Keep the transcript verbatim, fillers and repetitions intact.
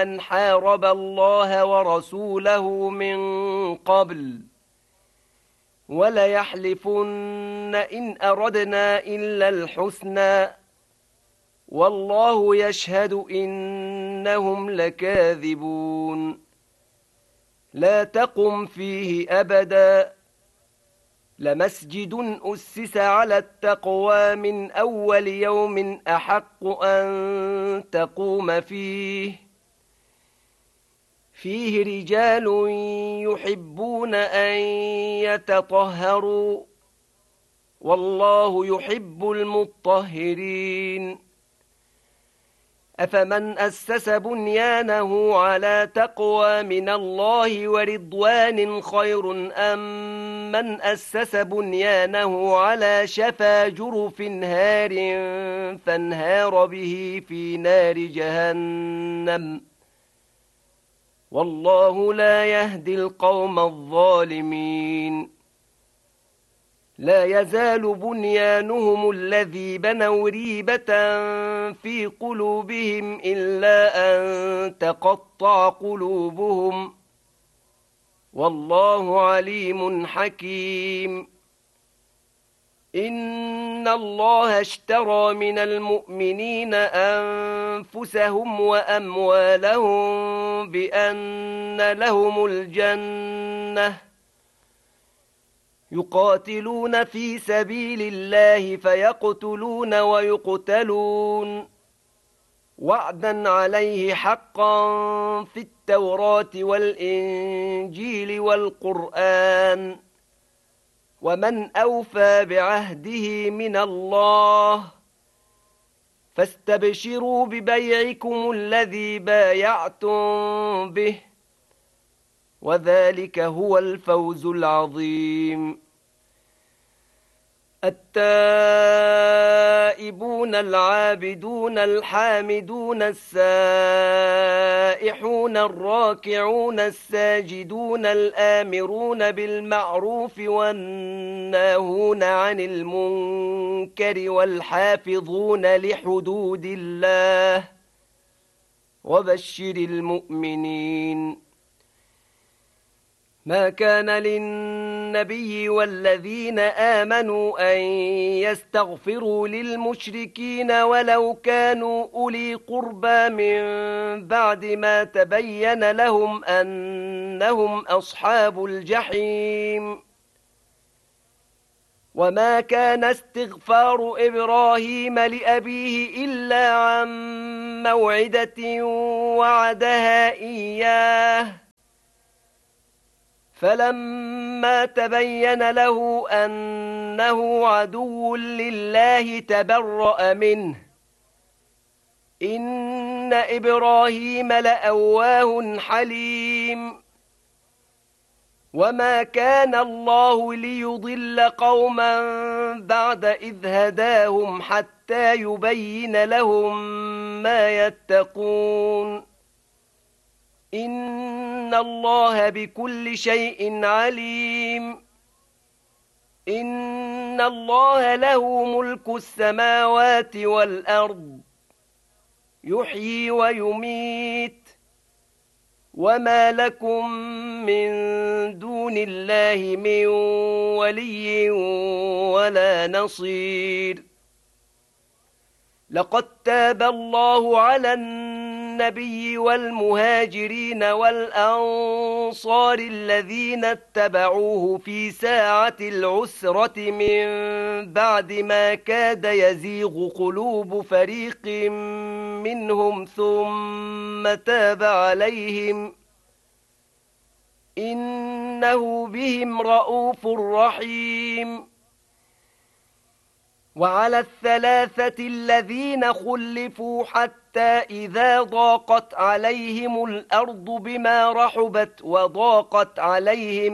من حارب الله ورسوله من قبل وليحلفن إن أردنا إلا الحسنى والله يشهد إنهم لكاذبون لا تقم فيه أبدا لمسجد أسس على التقوى من أول يوم أحق أن تقوم فيه فيه رجال يحبون أن يتطهروا والله يحب المطهرين أفمن أسس بنيانه على تقوى من الله ورضوان خير أم من أسس بنيانه على شفا جرف هار فانهار به في نار جهنم والله لا يهدي القوم الظالمين لا يزال بنيانهم الذي بنوا ريبة في قلوبهم إلا أن تقطع قلوبهم والله عليم حكيم إن الله اشترى من المؤمنين أنفسهم وأموالهم بأن لهم الجنة يقاتلون في سبيل الله فيقتلون ويقتلون وعدا عليه حقا في التوراة والإنجيل والقرآن ومن أوفى بعهده من الله فاستبشروا ببيعكم الذي بايعتم به وذلك هو الفوز العظيم التائبون العابدون الحامدون السائحون الراكعون الساجدون الآمرون بالمعروف والناهون عن المنكر والحافظون لحدود الله وبشر المؤمنين ما كان للنبي والذين آمنوا أن يستغفروا للمشركين ولو كانوا أولي قربى من بعد ما تبين لهم أنهم أصحاب الجحيم وما كان استغفار إبراهيم لأبيه إلا عن موعدة وعدها إياه فلما تبين له أنه عدو لله تبرأ منه إن إبراهيم لأواه حليم وما كان الله ليضل قوما بعد إذ هداهم حتى يبين لهم ما يتقون إن الله بكل شيء عليم إن الله له ملك السماوات والأرض يحيي ويميت وما لكم من دون الله من ولي ولا نصير لقد تاب الله على النبي والمهاجرين والأنصار الذين اتبعوه في ساعة العسرة من بعد ما كاد يزيغ قلوب فريق منهم ثم تاب عليهم إنه بهم رءوف رحيم وعلى الثلاثة الذين خلفوا حتى إذا ضاقت عليهم الأرض بما رحبت وضاقت عليهم